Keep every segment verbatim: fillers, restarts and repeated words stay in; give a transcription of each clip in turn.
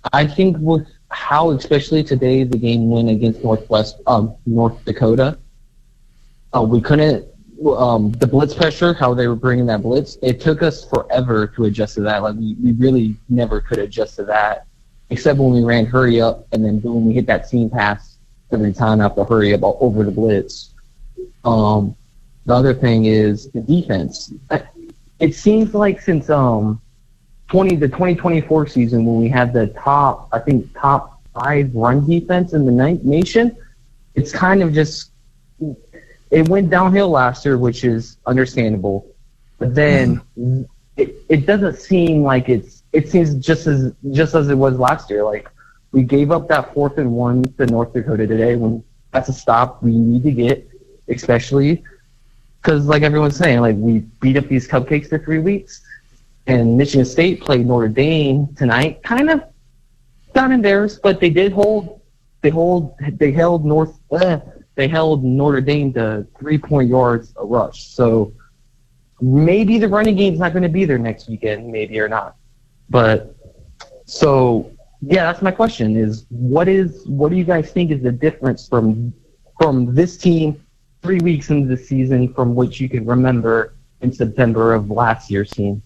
I think with how, especially today, the game went against Northwest, um, North Dakota, uh, we couldn't, um, the blitz pressure, how they were bringing that blitz, it took us forever to adjust to that. Like, we, we really never could adjust to that, except when we ran hurry up, and then boom, we hit that seam pass every time after hurry up over the blitz. Um, the other thing is the defense. It seems like since um, twenty the twenty twenty-four season, when we had the top, I think, top five run defense in the nation, it's kind of just, it went downhill last year, which is understandable. But then mm-hmm. it, it doesn't seem like it's, it seems just as just as it was last year. Like, we gave up that fourth and one to North Dakota today, when that's a stop we need to get, especially because, like everyone's saying, like, we beat up these cupcakes for three weeks, and Michigan State played Notre Dame tonight. Kind of got embarrassed, but they did hold. They hold. They held North. Uh, they held Notre Dame to three point yards a rush. So maybe the running game's not going to be there next weekend, maybe or not. But so yeah, that's my question: is what is what do you guys think is the difference from from this team three weeks into the season from what you can remember in September of last year's team?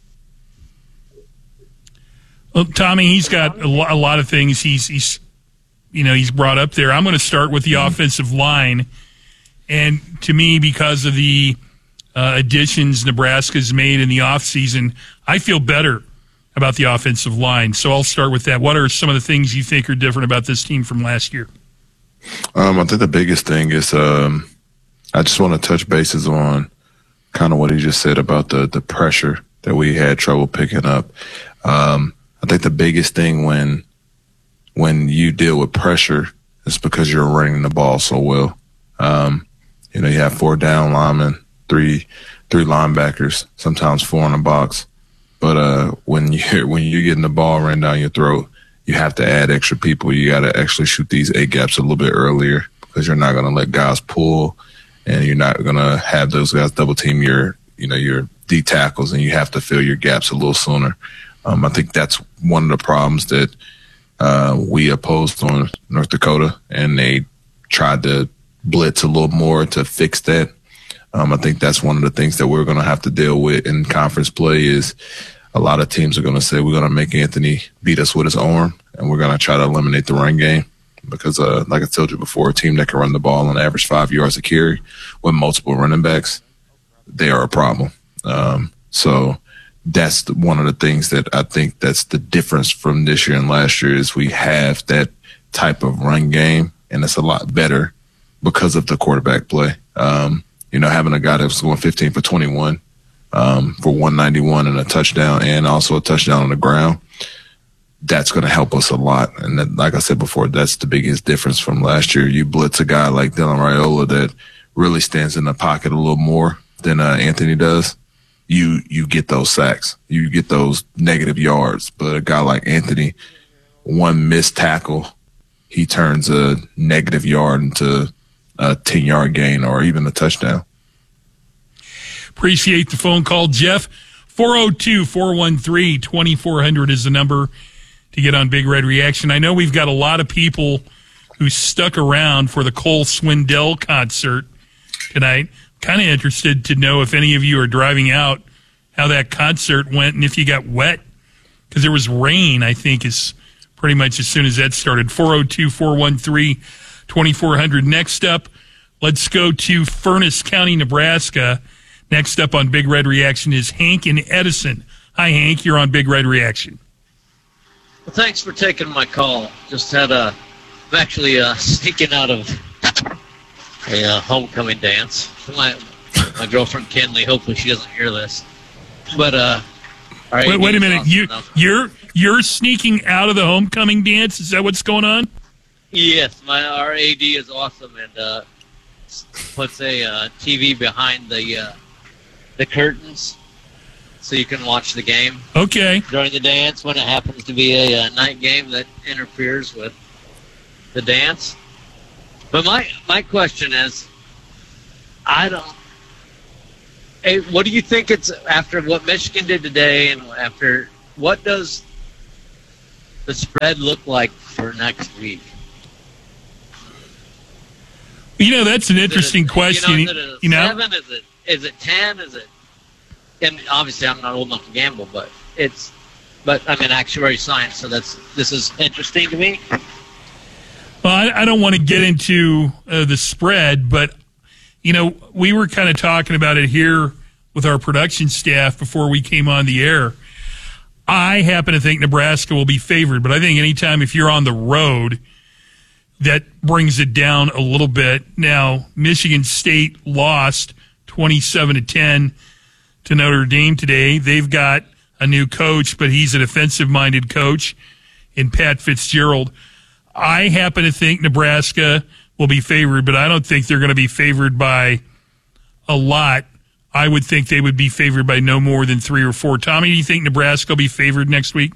Well, Tommy, he's got a, lo- a lot of things he's, he's, you know, he's brought up there. I'm going to start with the mm-hmm. offensive line. And to me, because of the uh, additions Nebraska's made in the offseason, I feel better about the offensive line. So I'll start with that. What are some of the things you think are different about this team from last year? Um, I think the biggest thing is um, I just want to touch bases on kind of what he just said about the, the pressure that we had trouble picking up. Um, I think the biggest thing when when you deal with pressure is because you're running the ball so well. Um, you know, you have four down linemen, three three linebackers, sometimes four in the box. But uh, when you when you're getting the ball ran down your throat, you have to add extra people. You got to actually shoot these A gaps a little bit earlier because you're not going to let guys pull, and you're not going to have those guys double team your you know your D tackles, and you have to fill your gaps a little sooner. Um, I think that's one of the problems that uh, we opposed on North Dakota, and they tried to blitz a little more to fix that. Um, I think that's one of the things that we're going to have to deal with in conference play is a lot of teams are going to say we're going to make Anthony beat us with his arm, and we're going to try to eliminate the run game because, uh, like I told you before, a team that can run the ball on average five yards a carry with multiple running backs, they are a problem. Um, so that's the, one of the things that I think that's the difference from this year and last year is we have that type of run game, and it's a lot better because of the quarterback play. Um, you know, having a guy that was going fifteen for twenty-one um, for one ninety-one and a touchdown and also a touchdown on the ground, that's going to help us a lot. And that, like I said before, that's the biggest difference from last year. You blitz a guy like Dylan Raiola that really stands in the pocket a little more than uh, Anthony does. You you get those sacks, you get those negative yards. But a guy like Anthony, one missed tackle, he turns a negative yard into a ten-yard gain or even a touchdown. Appreciate the phone call, Jeff. four oh two, four one three, two four zero zero is the number to get on Big Red Reaction. I know we've got a lot of people who stuck around for the Cole Swindell concert tonight. Kind of interested to know if any of you are driving out, how that concert went, and if you got wet, because there was rain, I think, is pretty much as soon as that started. four oh two, four one three, two four zero zero. Next up, let's go to Furnace County, Nebraska. Next up on Big Red Reaction is Hank in Edison. Hi, Hank. You're on Big Red Reaction. Well, thanks for taking my call. Just had a, I'm actually uh, sneaking out of a uh, homecoming dance. My my girlfriend Kenley. Hopefully she doesn't hear this. But uh, all right. Wait, wait a minute. You enough. you're you're sneaking out of the homecoming dance? Is that what's going on? Yes, my our A D is awesome and uh, puts a uh, T V behind the uh, the curtains so you can watch the game. Okay. During the dance when it happens to be a, a night game that interferes with the dance. But my my question is, I don't. Hey, what do you think it's after what Michigan did today, and after what does the spread look like for next week? You know, that's an interesting is it, question. You know, is it a you know? seven? Is it is it ten? Is it? And obviously, I'm not old enough to gamble, but it's. But I'm in actuary science, so that's this is interesting to me. Well, I, I don't want to get into uh, the spread, but you know, we were kind of talking about it here with our production staff before we came on the air. I happen to think Nebraska will be favored, but I think anytime if you're on the road, that brings it down a little bit. Now, Michigan State lost twenty-seven to ten to Notre Dame today. They've got a new coach, but he's a defensive-minded coach in Pat Fitzgerald. I happen to think Nebraska will be favored, but I don't think they're going to be favored by a lot. I would think they would be favored by no more than three or four. Tommy, do you think Nebraska will be favored next week?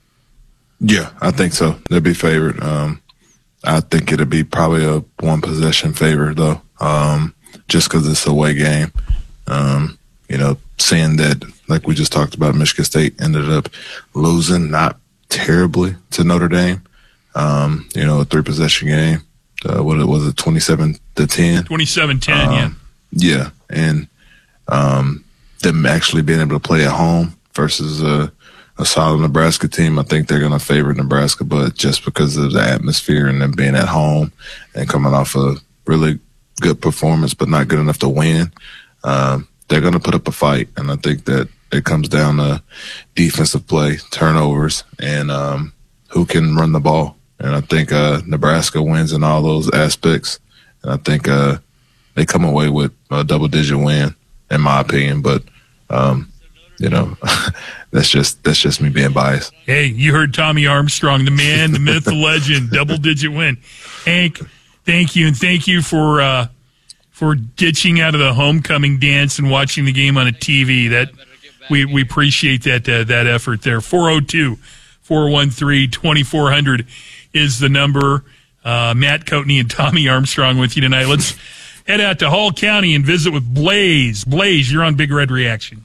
Yeah, I think so. They'll be favored. Um, I think it'll be probably a one-possession favor, though, um, just because it's a away game. Um, you know, seeing that, like we just talked about, Michigan State ended up losing, not terribly, to Notre Dame. Um, you know, a three-possession game. Uh, what was it, twenty-seven to ten? twenty-seven ten, um, yeah. Yeah, and um, them actually being able to play at home versus a, a solid Nebraska team, I think they're going to favor Nebraska, but just because of the atmosphere and them being at home and coming off a really good performance but not good enough to win, um, they're going to put up a fight, and I think that it comes down to defensive play, turnovers, and um, who can run the ball. And I think uh, Nebraska wins in all those aspects, and I think uh, they come away with a double-digit win, in my opinion. But um, you know, that's just that's just me being biased. Hey, you heard Tommy Armstrong, the man, the myth, the legend, double-digit win. Hank, thank you, and thank you for. Uh, for ditching out of the homecoming dance and watching the game on a T V. That we, we appreciate that uh, that effort there. four oh two, four one three, two four zero zero is the number. Uh, Matt Coatney and Tommy Armstrong with you tonight. Let's head out to Hall County and visit with Blaze. Blaze, you're on Big Red Reaction.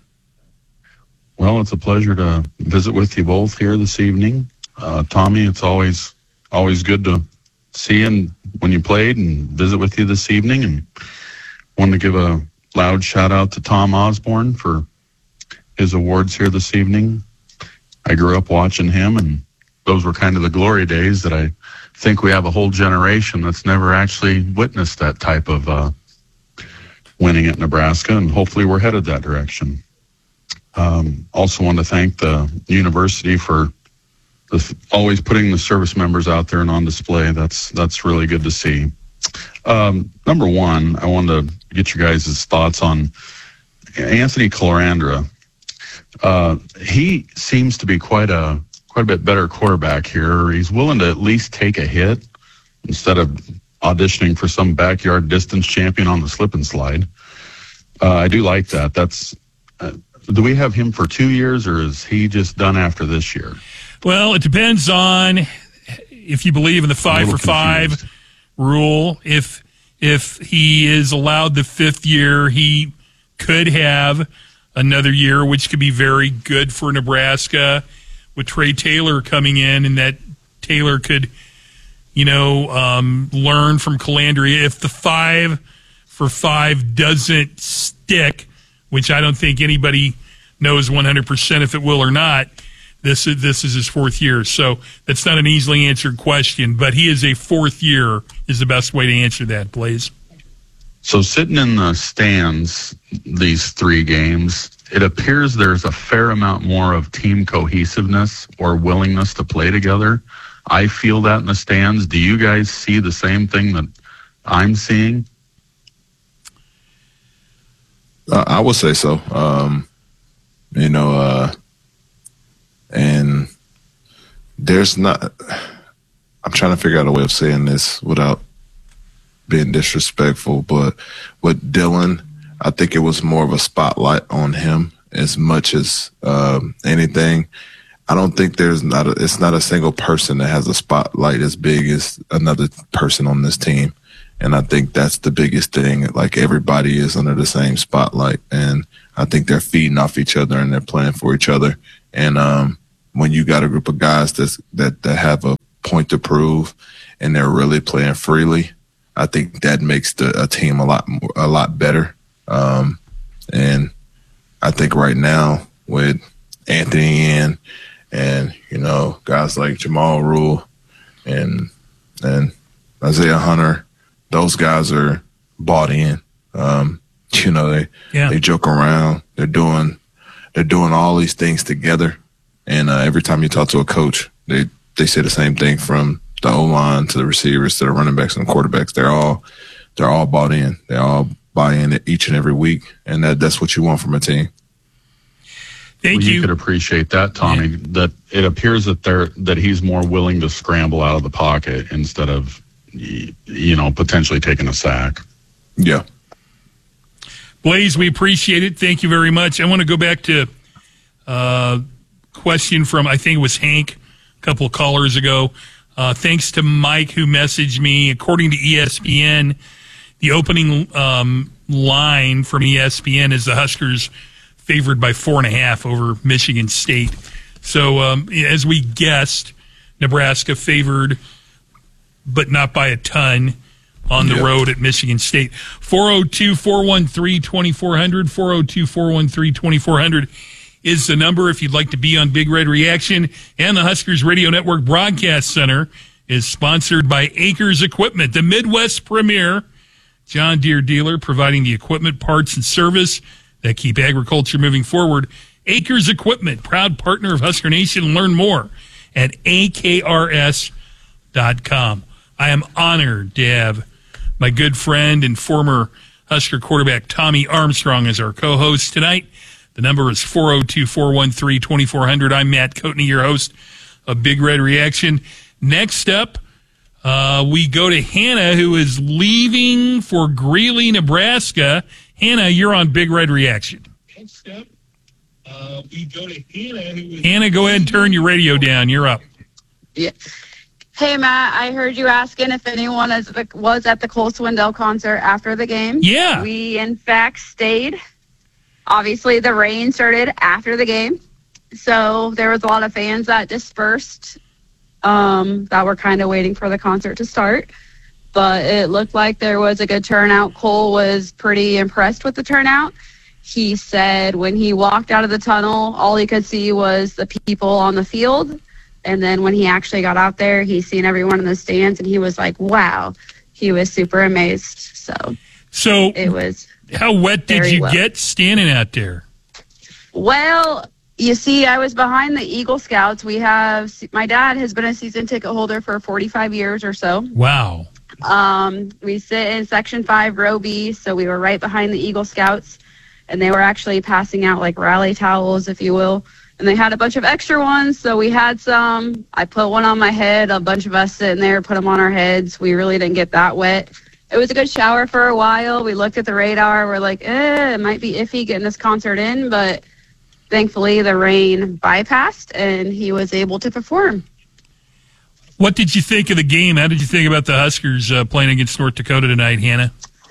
Well, it's a pleasure to visit with you both here this evening. Uh, Tommy, it's always always good to see you when you played and visit with you this evening, and wanted to give a loud shout out to Tom Osborne for his awards here this evening. I grew up watching him, and those were kind of the glory days that I think we have a whole generation that's never actually witnessed that type of uh, winning at Nebraska, and hopefully we're headed that direction. Um, also want to thank the university for the, always putting the service members out there and on display. That's that's really good to see. Um, number one, I wanted to get your guys' thoughts on Anthony Colandrea. Uh, he seems to be quite a quite a bit better quarterback here. He's willing to at least take a hit instead of auditioning for some backyard distance champion on the slip and slide. Uh, I do like that. That's uh, do we have him for two years, or is he just done after this year? Well, it depends on if you believe in the five for five rule. If if he is allowed the fifth year, he could have another year, which could be very good for Nebraska with Trey Taylor coming in, and that Taylor could, you know, um, learn from Colandrea. If the five for five doesn't stick, which I don't think anybody knows one hundred percent if it will or not, This is this is his fourth year, so that's not an easily answered question. But he is a fourth year is the best way to answer that, Blaze. So sitting in the stands these three games, it appears there's a fair amount more of team cohesiveness or willingness to play together. I feel that in the stands. Do you guys see the same thing that I'm seeing? Uh, I would say so. Um, you know. Uh, And there's not, I'm trying to figure out a way of saying this without being disrespectful, but with Dylan, I think it was more of a spotlight on him as much as um, anything. I don't think there's not, a, it's not a single person that has a spotlight as big as another person on this team. And I think that's the biggest thing. Like, everybody is under the same spotlight, and I think they're feeding off each other and they're playing for each other. And um, when you got a group of guys that's, that, that have a point to prove and they're really playing freely, I think that makes the a team a lot more, a lot better. Um, and I think right now with Anthony in and, you know, guys like Jamal Rule and and Isaiah Hunter, those guys are bought in. Um, you know, they yeah. they joke around. They're doing they're doing all these things together. And uh, every time you talk to a coach, they, they say the same thing, from the O-line to the receivers to the running backs and the quarterbacks. They're all they're all bought in. They all buy in each and every week, and that that's what you want from a team. Thank well, you. You could appreciate that, Tommy. Yeah. That it appears that they're that he's more willing to scramble out of the pocket instead of, you know, potentially taking a sack. Yeah. Blaze, we appreciate it. Thank you very much. I want to go back to a uh, question from, I think it was Hank, a couple of callers ago. Uh, thanks to Mike who messaged me. According to E S P N, the opening um, line from E S P N is the Huskers favored by four and a half over Michigan State. So um, as we guessed, Nebraska favored, but not by a ton, on the yep. road at Michigan State. four oh two, four one three, two four zero zero, four oh two, four one three, two four zero zero is the number if you'd like to be on Big Red Reaction. And the Huskers Radio Network Broadcast Center is sponsored by Acres Equipment, the Midwest premier John Deere dealer, providing the equipment, parts, and service that keep agriculture moving forward. Acres Equipment, proud partner of Husker Nation. Learn more at A K R S dot com. I am honored to have my good friend and former Husker quarterback Tommy Armstrong as our co-host tonight. The number is four oh two, four one three, two four zero zero. I'm Matt Coatney, your host of Big Red Reaction. Next up, uh, we go to Hannah, who is leaving for Greeley, Nebraska. Hannah, you're on Big Red Reaction. Next up, uh, we go to Hannah, who is Hannah, go ahead and turn your radio down. You're up. Yeah. Hey, Matt, I heard you asking if anyone is, was at the Cole Swindell concert after the game. Yeah. We, in fact, stayed. Obviously, the rain started after the game, so there was a lot of fans that dispersed um, that were kind of waiting for the concert to start. But it looked like there was a good turnout. Cole was pretty impressed with the turnout. He said when he walked out of the tunnel, all he could see was the people on the field. And then when he actually got out there, he seen everyone in the stands, and he was like, wow. He was super amazed. So, so it was how wet did you well. get standing out there? Well, you see, I was behind the Eagle Scouts. We have, my dad has been a season ticket holder for forty-five years or so. Wow. Um, we sit in Section five, Row B, so we were right behind the Eagle Scouts, and they were actually passing out like rally towels, if you will. And they had a bunch of extra ones, so we had some. I put one on my head. A bunch of us sitting there put them on our heads. We really didn't get that wet. It was a good shower for a while. We looked at the radar. We're like, eh, it might be iffy getting this concert in, but thankfully the rain bypassed, and he was able to perform. What did you think of the game? How did you think about the Huskers uh, playing against North Dakota tonight, Hannah?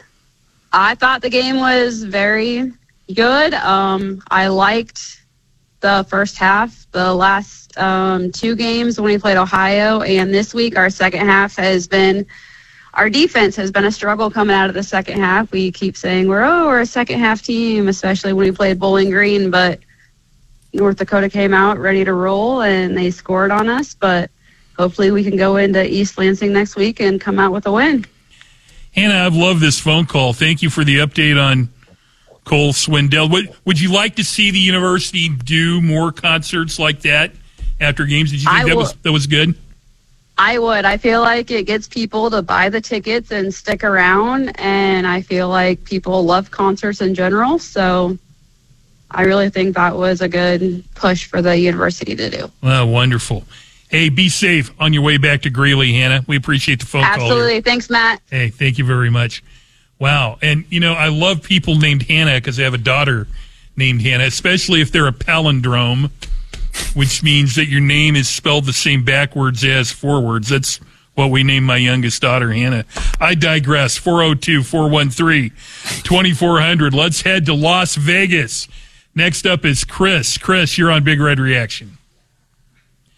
I thought the game was very good. Um, I liked the first half. The last um, two games when we played Ohio, and this week our second half has been, our defense has been a struggle coming out of the second half. We keep saying we're, oh, we're a second half team, especially when we played Bowling Green, but North Dakota came out ready to roll, and they scored on us, but hopefully we can go into East Lansing next week and come out with a win. Hannah, I've loved this phone call. Thank you for the update on Cole Swindell. Would, would you like to see the university do more concerts like that after games? Did you think I that w- was that was good? I would. I feel like it gets people to buy the tickets and stick around, and I feel like people love concerts in general, so I really think that was a good push for the university to do. Well, wonderful. Hey, be safe on your way back to Greeley, Hannah. We appreciate the phone Absolutely. call. Absolutely. Thanks, Matt. Hey, thank you very much. Wow. And, you know, I love people named Hannah because I have a daughter named Hannah, especially if they're a palindrome, which means that your name is spelled the same backwards as forwards. That's what we named my youngest daughter, Hannah. I digress. four oh two, four one three, two four zero zero. Let's head to Las Vegas. Next up is Chris. Chris, you're on Big Red Reaction.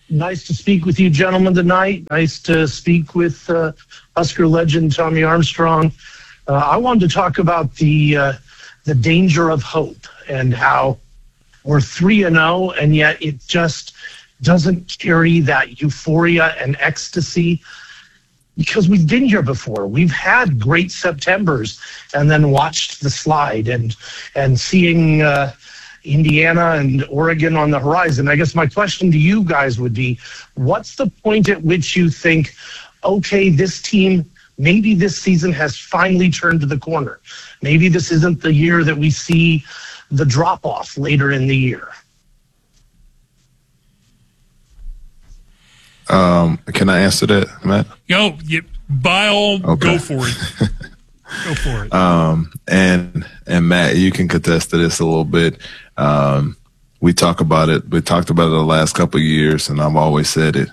nice to speak with you gentlemen tonight. Nice to speak with uh, Husker legend Tommy Armstrong. Uh, I wanted to talk about the uh, the danger of hope and how we're three and oh, and yet it just doesn't carry that euphoria and ecstasy, because we've been here before. We've had great Septembers and then watched the slide, and and seeing uh, Indiana and Oregon on the horizon. I guess my question to you guys would be, what's the point at which you think, okay, this team, maybe this season has finally turned to the corner. Maybe this isn't the year that we see the drop-off later in the year. Um, can I answer that, Matt? Yo, you, by all, okay. Go for it. Go for it. Um, and and Matt, you can contest to this a little bit. Um, we talk about it. We talked about it the last couple of years, and I've always said it.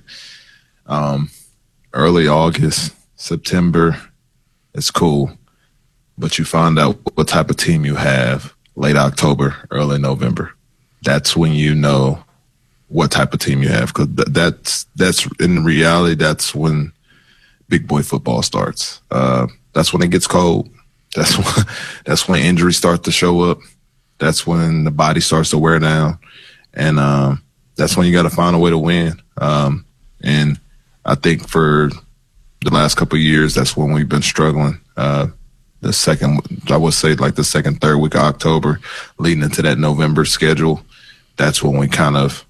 Um, early August, September, it's cool, but you find out what type of team you have late October, early November. That's when you know what type of team you have, because th- that's that's in reality that's when big boy football starts. Uh, that's when it gets cold. That's when that's when injuries start to show up. That's when the body starts to wear down, and um, that's when you got to find a way to win. Um, and I think for the last couple of years, that's when we've been struggling. Uh, the second, I would say, like the second, third week of October, leading into that November schedule, that's when we kind of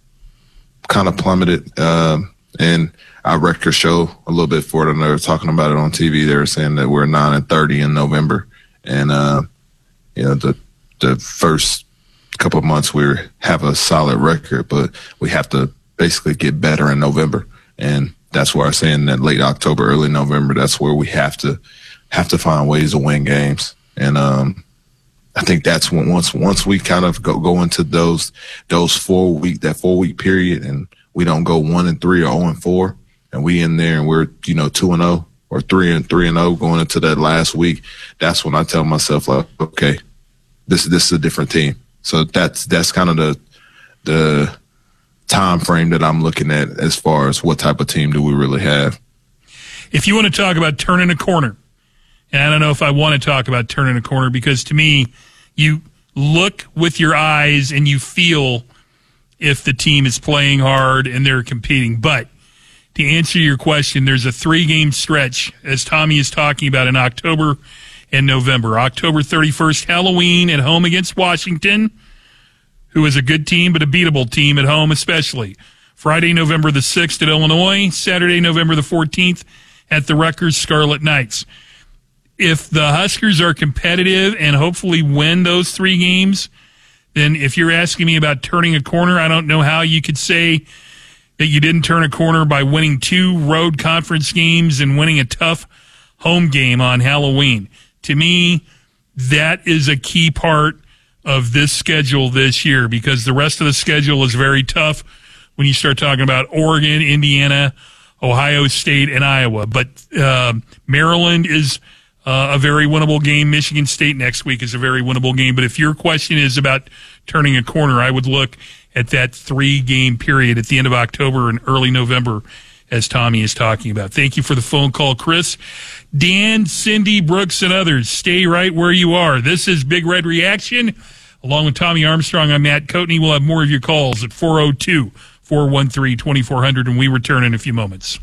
kind of plummeted. Um, and our records show a little bit for it. And they were talking about it on T V. They were saying that we're nine and thirty in November, and uh, you know the the first couple of months we have a solid record, but we have to basically get better in November, and that's where I'm saying that late October, early November, that's where we have to have to find ways to win games. And um, I think that's when once once we kind of go, go into those those four week that four week period, and we don't go one and three or zero and four, and we in there and we're you know two and zero or three and three and zero going into that last week. That's when I tell myself, like, okay, this this is a different team. So that's that's kind of the the time frame that I'm looking at as far as what type of team do we really have. If you want to talk about turning a corner, and I don't know if I want to talk about turning a corner, because to me, you look with your eyes and you feel if the team is playing hard and they're competing. But to answer your question, there's a three-game stretch, as Tommy is talking about, in October and November. October thirty-first, Halloween at home against Washington, who is a good team but a beatable team at home especially. Friday, November the sixth at Illinois. Saturday, November the fourteenth at the Rutgers Scarlet Knights. If the Huskers are competitive and hopefully win those three games, then if you're asking me about turning a corner, I don't know how you could say that you didn't turn a corner by winning two road conference games and winning a tough home game on Halloween. To me, that is a key part of this schedule this year, because the rest of the schedule is very tough when you start talking about Oregon, Indiana, Ohio State, and Iowa. But uh, Maryland is uh, a very winnable game. Michigan State next week is a very winnable game. But if your question is about turning a corner, I would look at that three-game period at the end of October and early November, as Tommy is talking about. Thank you for the phone call, Chris. Dan, Cindy, Brooks, and others, stay right where you are. This is Big Red Reaction. Along with Tommy Armstrong, I'm Matt Coatney. We'll have more of your calls at four oh two, four one three, two four zero zero, and we return in a few moments.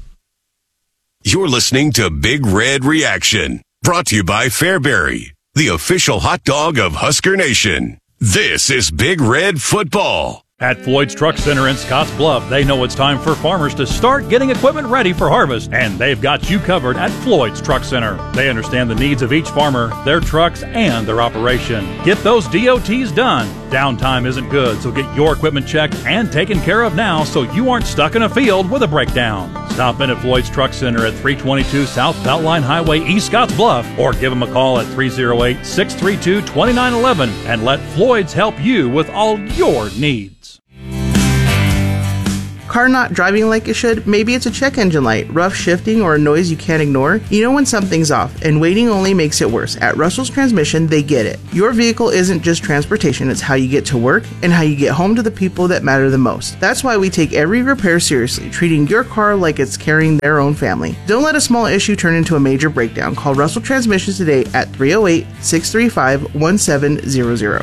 You're listening to Big Red Reaction, brought to you by Fairbury, the official hot dog of Husker Nation. This is Big Red Football. At Floyd's Truck Center in Scotts Bluff, they know it's time for farmers to start getting equipment ready for harvest, and they've got you covered at Floyd's Truck Center. They understand the needs of each farmer, their trucks, and their operation. Get those D O Ts done. Downtime isn't good, so get your equipment checked and taken care of now so you aren't stuck in a field with a breakdown. Stop in at Floyd's Truck Center at three twenty-two South Beltline Highway, East Scotts Bluff, or give them a call at three oh eight, six three two, two nine one one and let Floyd's help you with all your needs. Car not driving like it should? Maybe it's a check engine light, rough shifting, or a noise you can't ignore? You know when something's off, and waiting only makes it worse. At Russell's Transmission, they get it. Your vehicle isn't just transportation, it's how you get to work and how you get home to the people that matter the most. That's why we take every repair seriously, treating your car like it's carrying their own family. Don't let a small issue turn into a major breakdown. Call Russell Transmissions today at three oh eight, six three five, one seven zero zero.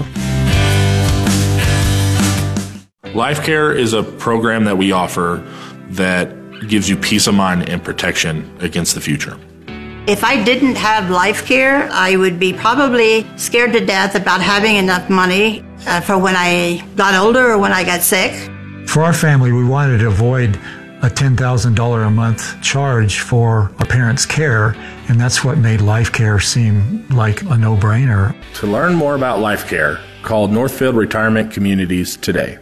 LifeCare is a program that we offer that gives you peace of mind and protection against the future. If I didn't have LifeCare, I would be probably scared to death about having enough money uh, for when I got older or when I got sick. For our family, we wanted to avoid a ten thousand dollars a month charge for our parents' care, and that's what made LifeCare seem like a no-brainer. To learn more about LifeCare, call Northfield Retirement Communities today.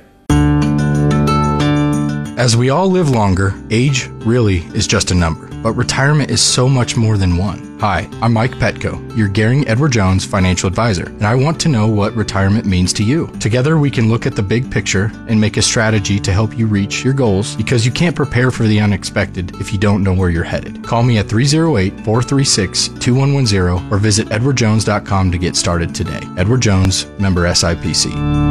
As we all live longer, age really is just a number, but retirement is so much more than one. Hi, I'm Mike Petco, your Gehring Edward Jones financial advisor, and I want to know what retirement means to you. Together we can look at the big picture and make a strategy to help you reach your goals, because you can't prepare for the unexpected if you don't know where you're headed. Call me at three oh eight, four three six, two one one zero or visit edward jones dot com to get started today. Edward Jones, member S I P C.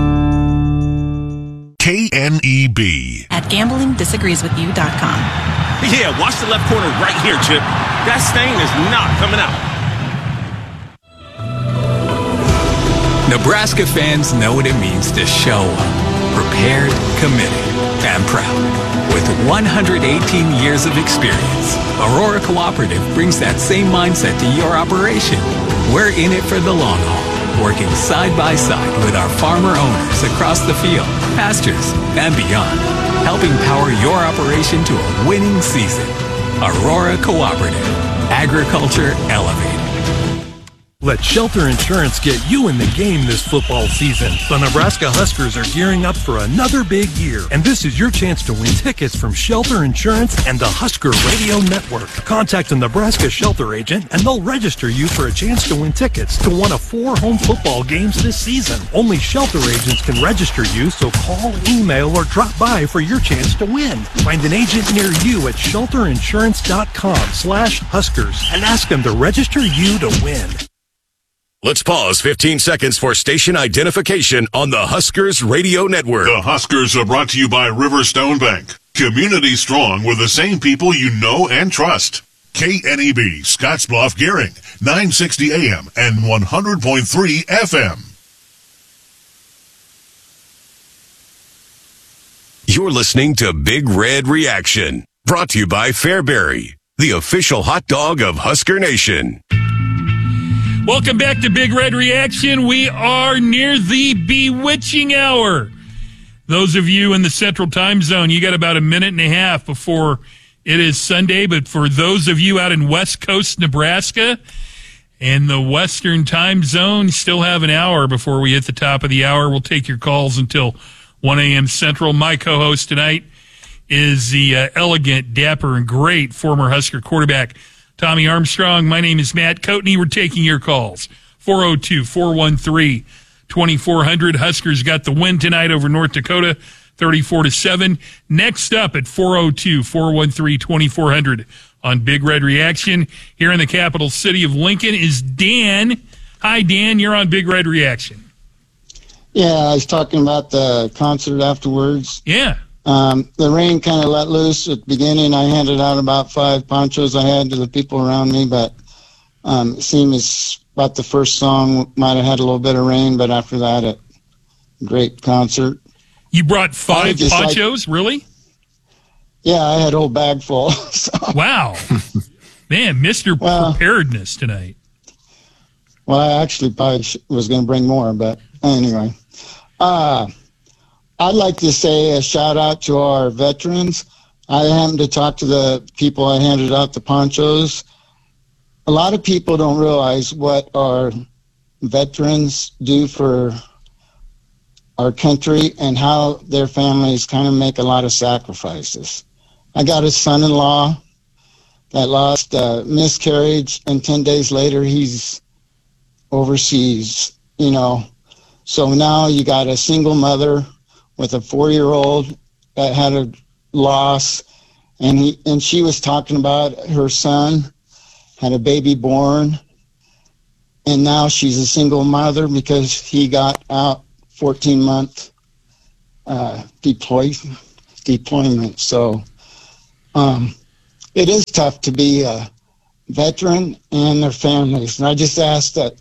K N E B. At gambling disagrees with you dot com. Yeah, watch the left corner right here, Chip. That stain is not coming out. Nebraska fans know what it means to show up. Prepared, committed, and proud. With one hundred eighteen years of experience, Aurora Cooperative brings that same mindset to your operation. We're in it for the long haul, working side by side with our farmer owners across the field, pastures, and beyond, helping power your operation to a winning season. Aurora Cooperative. Agriculture elevated. Let Shelter Insurance get you in the game this football season. The Nebraska Huskers are gearing up for another big year, and this is your chance to win tickets from Shelter Insurance and the Husker Radio Network. Contact a Nebraska Shelter agent, and they'll register you for a chance to win tickets to one of four home football games this season. Only Shelter agents can register you, so call, email, or drop by for your chance to win. Find an agent near you at shelter insurance dot com slash Huskers and ask them to register you to win. Let's pause fifteen seconds for station identification on the Huskers Radio Network. The Huskers are brought to you by Riverstone Bank. Community strong with the same people you know and trust. K N E B, Scottsbluff, Gehring, nine sixty A M and one hundred point three F M. You're listening to Big Red Reaction, brought to you by Fairbury, the official hot dog of Husker Nation. Welcome back to Big Red Reaction. We are near the bewitching hour. Those of you in the Central Time Zone, you got about a minute and a half before it is Sunday. But for those of you out in West Coast Nebraska and the Western Time Zone, still have an hour before we hit the top of the hour. We'll take your calls until one a.m. Central. My co-host tonight is the uh, elegant, dapper, and great former Husker quarterback, Tommy Armstrong. My name is Matt Coatney. We're taking your calls. four oh two, four one three, two four zero zero. Huskers got the win tonight over North Dakota, thirty-four to seven. Next up at four oh two, four one three, two four zero zero on Big Red Reaction here in the capital city of Lincoln is Dan. Hi, Dan. You're on Big Red Reaction. Yeah, I was talking about the concert afterwards. Yeah. Um, the rain kind of let loose at the beginning. I handed out about five ponchos I had to the people around me, but um, it seemed as about the first song might have had a little bit of rain, but after that, it great concert. You brought five ponchos, like, really? Yeah, I had a whole bag full. So. Wow. Man, Mister Well, Preparedness tonight. Well, I actually probably was going to bring more, but anyway. Uh I'd like to say a shout out to our veterans. I happened to talk to the people I handed out the ponchos. A lot of people don't realize what our veterans do for our country and how their families kind of make a lot of sacrifices. I got a son-in-law that lost a miscarriage, and ten days later he's overseas, you know. So now you got a single mother with a four-year-old that had a loss, and he and she was talking about her son had a baby born, and now she's a single mother because he got out fourteen month uh, deploy deployment. So um, it is tough to be a veteran and their families, and I just ask that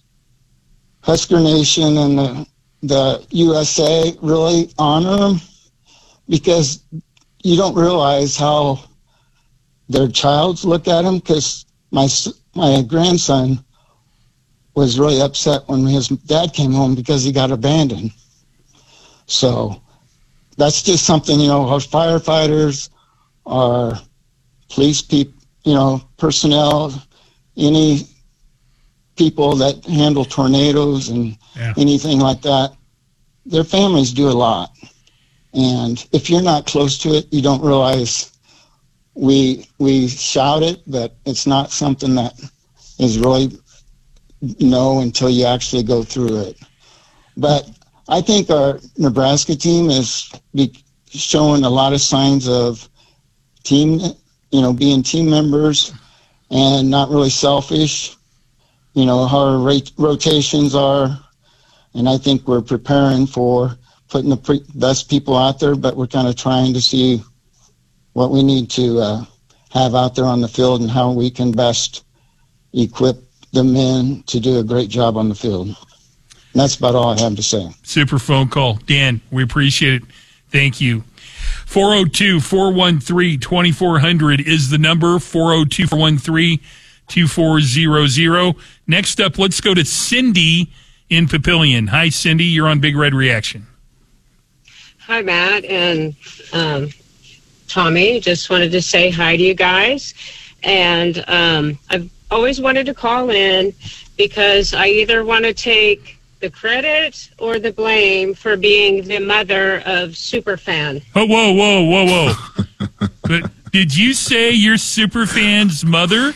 Husker Nation and the the U S A really honor them, because you don't realize how their childs look at them. Because my my grandson was really upset when his dad came home because he got abandoned. So that's just something, you know, our firefighters, our police people, you know, personnel, any people that handle tornadoes and yeah. anything like that, their families do a lot. And if you're not close to it, you don't realize we we shout it, but it's not something that is really know until you actually go through it. But I think our Nebraska team is be showing a lot of signs of team, you know, being team members and not really selfish. You know, how our rate, rotations are, and I think we're preparing for putting the pre- best people out there, but we're kind of trying to see what we need to uh, have out there on the field and how we can best equip the men to do a great job on the field. And that's about all I have to say. Super phone call. Dan, we appreciate it. Thank you. four oh two, four one three, two four zero zero is the number, four oh two, four one three, two four zero zero. Next up, let's go to Cindy in Papillion. Hi, Cindy. You're on Big Red Reaction. Hi, Matt and um, Tommy. Just wanted to say hi to you guys. And um, I've always wanted to call in because I either want to take the credit or the blame for being the mother of Superfan. Oh, whoa, whoa, whoa, whoa. But did you say you're Superfan's mother?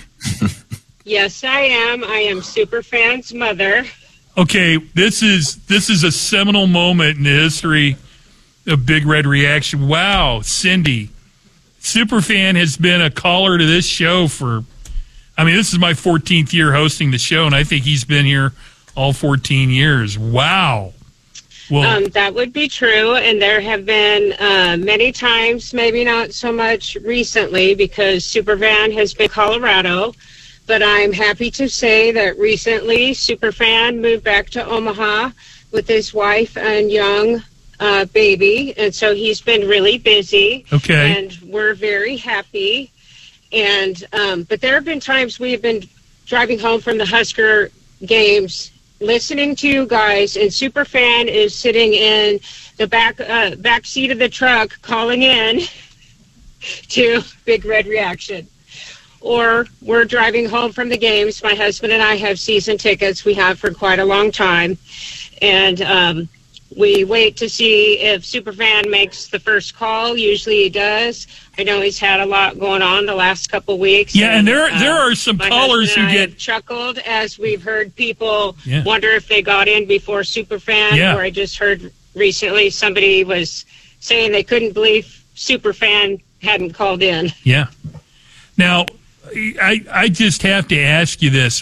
Yes, I am. I am Superfan's mother. Okay, this is this is a seminal moment in the history of Big Red Reaction. Wow, Cindy. Superfan has been a caller to this show for, I mean, this is my fourteenth year hosting the show, and I think he's been here all fourteen years. Wow. Well, um, that would be true, and there have been uh, many times, maybe not so much recently, because Superfan has been Colorado, but I'm happy to say that recently Superfan moved back to Omaha with his wife and young uh, baby, and so he's been really busy. Okay. And we're very happy. And um, but there have been times we have been driving home from the Husker games, listening to you guys, and Superfan is sitting in the back uh, back seat of the truck calling in to Big Red Reaction. Or we're driving home from the games. My husband and I have season tickets. We have for quite a long time. And um, we wait to see if Superfan makes the first call. Usually he does. I know he's had a lot going on the last couple weeks. Yeah, and, and there uh, there are some my callers who and I get have chuckled as we've heard people yeah. wonder if they got in before Superfan. Yeah. Or I just heard recently somebody was saying they couldn't believe Superfan hadn't called in. Yeah. Now, I I just have to ask you this.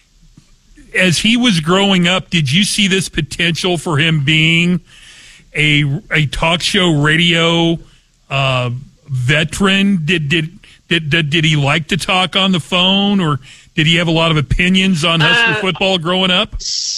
As he was growing up, did you see this potential for him being a a talk show radio uh, veteran? Did, did did did did he like to talk on the phone, or did he have a lot of opinions on Husker Uh, football growing up?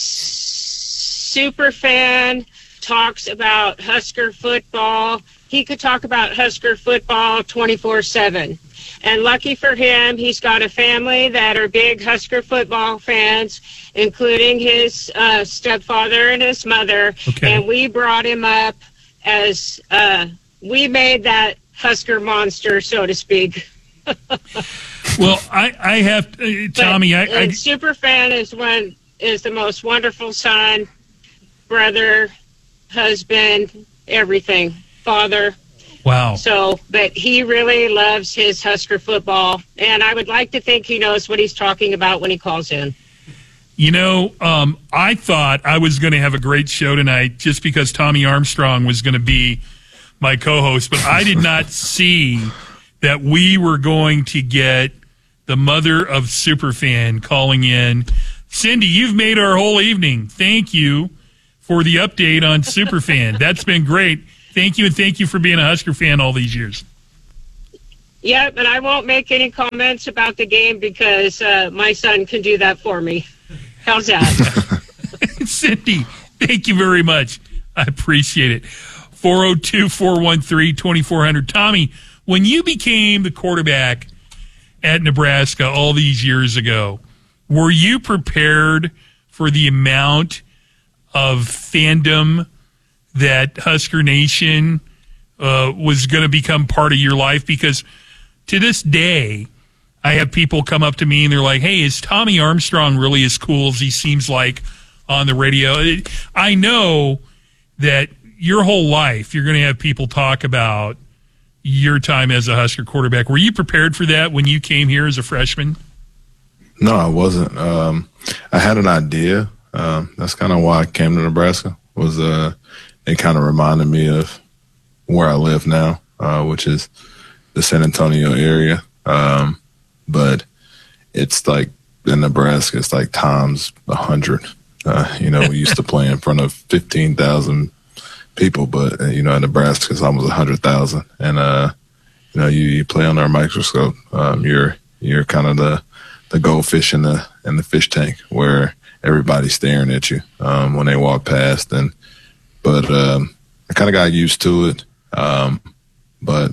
Superfan talks about Husker football. He could talk about Husker football twenty-four seven. And lucky for him, he's got a family that are big Husker football fans, including his uh, stepfather and his mother. Okay. And we brought him up as uh, we made that Husker monster, so to speak. Well, I, I have to, uh, Tommy. But, I, I and Superfan is one is the most wonderful son, brother, husband, everything, father. Wow. So, but he really loves his Husker football, and I would like to think he knows what he's talking about when he calls in. You know, um, I thought I was going to have a great show tonight just because Tommy Armstrong was going to be my co-host, but I did not see that we were going to get the mother of Superfan calling in. Cindy, you've made our whole evening. Thank you for the update on Superfan. That's been great. Thank you, and thank you for being a Husker fan all these years. Yeah, but I won't make any comments about the game because uh, my son can do that for me. How's that? Cindy, thank you very much. I appreciate it. four oh two, four one three, two four zero zero. Tommy, when you became the quarterback at Nebraska all these years ago, were you prepared for the amount of fandom that Husker Nation uh, was going to become part of your life? Because to this day, I have people come up to me and they're like, hey, is Tommy Armstrong really as cool as he seems like on the radio? I know that your whole life you're going to have people talk about your time as a Husker quarterback. Were you prepared for that when you came here as a freshman? No, I wasn't. Um, I had an idea. Um, that's kind of why I came to Nebraska. Was uh, it kind of reminded me of where I live now, uh, which is the San Antonio area. Um, but it's like in Nebraska, it's like times a hundred. Uh, you know, we used to play in front of fifteen thousand people, but uh, you know, in Nebraska, it's almost a hundred thousand. And uh, you know, you, you play under a microscope. Um, you're you're kind of the the goldfish in the in the fish tank where everybody's staring at you um, when they walk past. And but um, I kind of got used to it. Um, but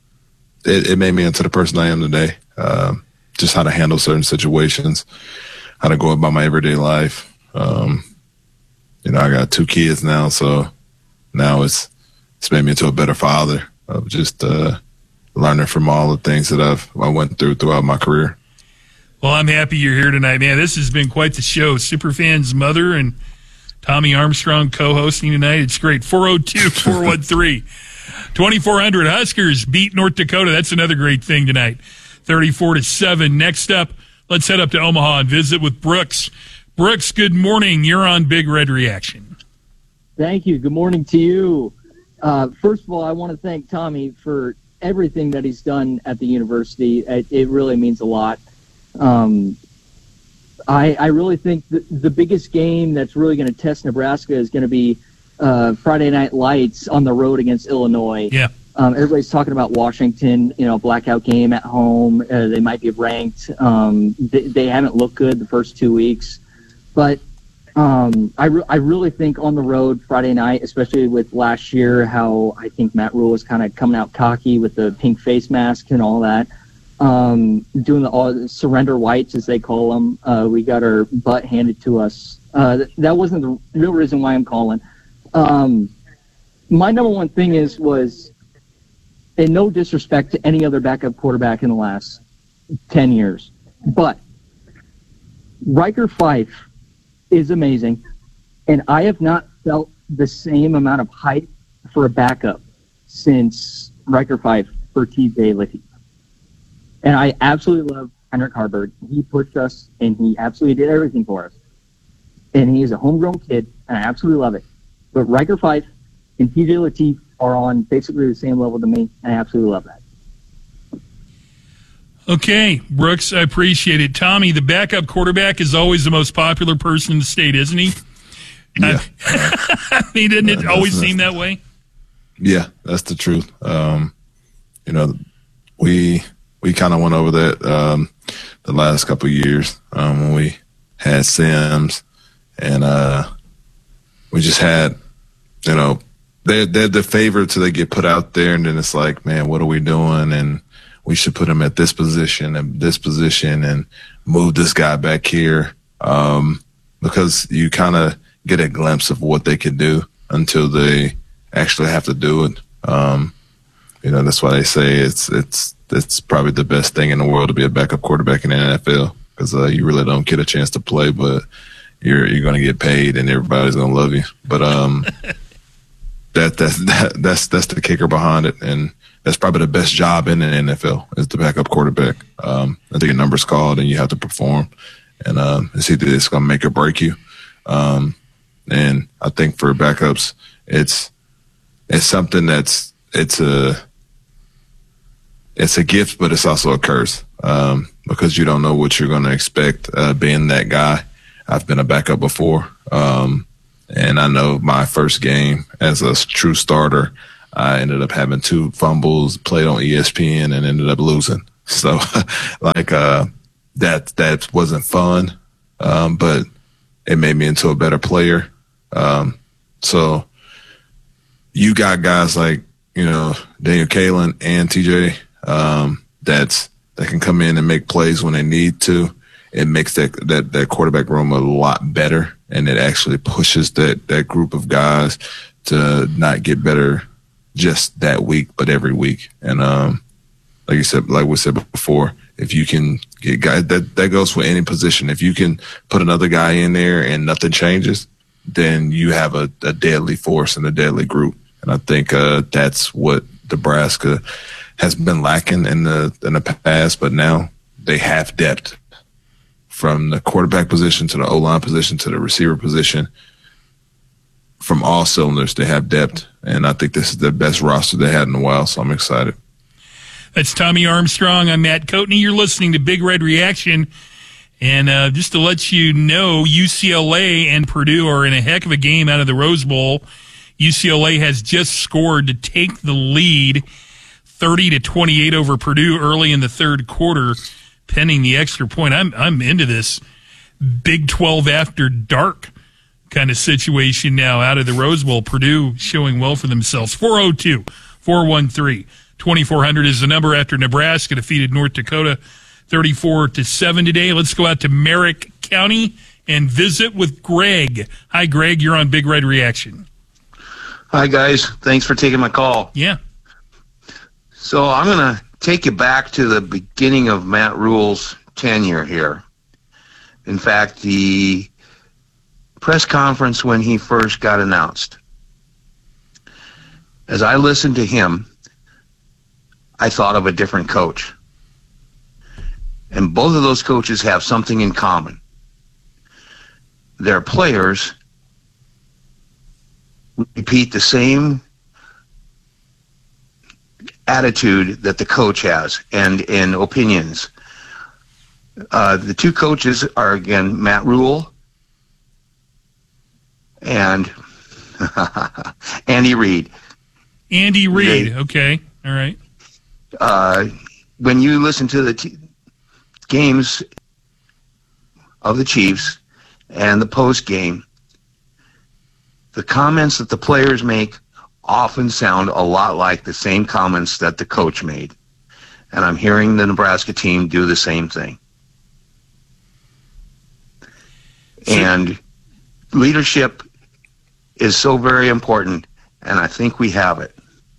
it, it made me into the person I am today. Um, just how to handle certain situations, how to go about my everyday life. Um, you know, I got two kids now, so now it's it's made me into a better father of just uh, learning from all the things that I've I went through throughout my career. Well, I'm happy you're here tonight, man. This has been quite the show. Superfan's mother and Tommy Armstrong co-hosting tonight. It's great. four oh two, four one three, two four zero zero. Huskers beat North Dakota. That's another great thing tonight. thirty-four to seven. Next up, let's head up to Omaha and visit with Brooks. Brooks, good morning. You're on Big Red Reaction. Thank you. Good morning to you. Uh, first of all, I want to thank Tommy for everything that he's done at the university. It, it really means a lot. Um, I, I really think the, the biggest game that's really going to test Nebraska is going to be uh, Friday Night Lights on the road against Illinois. Yeah. Um, everybody's talking about Washington, you know, blackout game at home. Uh, they might be ranked. Um, they, they haven't looked good the first two weeks. But um, I, re- I really think on the road Friday night, especially with last year, how I think Matt Rule was kind of coming out cocky with the pink face mask and all that. Um, doing the all, surrender whites, as they call them. Uh, we got our butt handed to us. Uh, th- that wasn't the real reason why I'm calling. Um, my number one thing is was, and no disrespect to any other backup quarterback in the last ten years, but Riker Fife is amazing, and I have not felt the same amount of hype for a backup since Riker Fife for T J Licky. And I absolutely love Heinrich Haarberg. He pushed us, and he absolutely did everything for us. And he is a homegrown kid, and I absolutely love it. But Riker Fife and T J Lateef are on basically the same level to me, and I absolutely love that. Okay, Brooks, I appreciate it. Tommy, the backup quarterback is always the most popular person in the state, isn't he? Yeah. I mean, didn't it always seem that way? Yeah, that's the truth. Um, you know, we we kind of went over that um, the last couple of years um, when we had Sims, and uh, we just had, you know, they're, they're the favorites, so they get put out there, and then it's like, man, what are we doing? And we should put him at this position and this position and move this guy back here, um, because you kind of get a glimpse of what they could do until they actually have to do it. Um, you know, that's why they say it's it's it's probably the best thing in the world to be a backup quarterback in the N F L, because uh, you really don't get a chance to play, but you're you're going to get paid and everybody's going to love you. But um, that that's that, that's that's the kicker behind it, and that's probably the best job in the N F L is the backup quarterback. Um, I think a number's called and you have to perform, and um, it's either it's going to make or break you. Um, and I think for backups, it's it's something that's it's a it's a gift, but it's also a curse um, because you don't know what you're going to expect uh, being that guy. I've been a backup before, um, and I know my first game as a true starter, I ended up having two fumbles, played on E S P N, and ended up losing. So, like, uh, that that wasn't fun, um, but it made me into a better player. Um, so, you got guys like, you know, Daniel Kalen and T J um, that's that can come in and make plays when they need to. It makes that, that, that quarterback room a lot better, and it actually pushes that, that group of guys to not get better just that week, but every week. And um, like you said, like we said before, if you can get guys, that, that goes for any position. If you can put another guy in there and nothing changes, then you have a, a deadly force and a deadly group. And I think uh, that's what Nebraska has been lacking in the in the past, but now they have depth. From the quarterback position to the O-line position to the receiver position, from all cylinders, they have depth. And I think this is the best roster they had in a while, so I'm excited. That's Tommy Armstrong. I'm Matt Coatney. You're listening to Big Red Reaction. And uh, just to let you know, U C L A and Purdue are in a heck of a game out of the Rose Bowl. U C L A has just scored to take the lead thirty to twenty-eight over Purdue early in the third quarter. Pending the extra point. I'm I'm into this Big twelve after dark kind of situation now out of the Rose Bowl. Purdue showing well for themselves. four oh two, four one three, twenty-four hundred is the number after Nebraska defeated North Dakota thirty-four to seven today. Let's go out to Merrick County and visit with Greg. Hi, Greg. You're on Big Red Reaction. Hi, guys. Thanks for taking my call. Yeah. So I'm going to take you back to the beginning of Matt Rule's tenure here. In fact, the press conference when he first got announced. As I listened to him, I thought of a different coach. And both of those coaches have something in common. Their players repeat the same attitude that the coach has and in opinions. Uh, the two coaches are, again, Matt Rule and Andy Reid. Andy Reid, they, okay. All right. Uh, when you listen to the t- games of the Chiefs and the post game, the comments that the players make often sound a lot like the same comments that the coach made. And I'm hearing the Nebraska team do the same thing. And leadership is so very important, and I think we have it.